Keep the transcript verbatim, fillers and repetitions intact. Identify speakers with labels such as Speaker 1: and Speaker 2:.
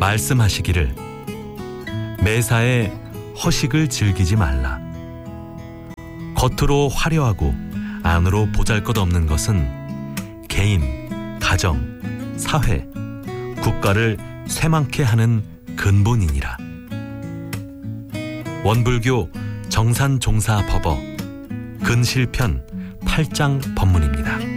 Speaker 1: 말씀하시기를 매사에 허식을 즐기지 말라. 겉으로 화려하고 안으로 보잘것없는 것은 개인, 가정, 사회, 국가를 쇠망케 하는 근본이니라. 원불교 정산종사법어 근실편 팔 장 법문입니다.